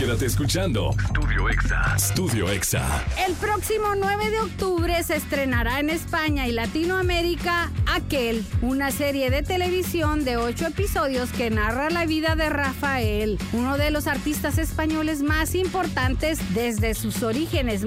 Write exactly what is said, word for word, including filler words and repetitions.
Quédate escuchando Estudio Exa. Estudio Exa. El próximo nueve de octubre se estrenará en España y Latinoamérica Aquel, una serie de televisión de ocho episodios que narra la vida de Rafael, uno de los artistas españoles más importantes desde sus orígenes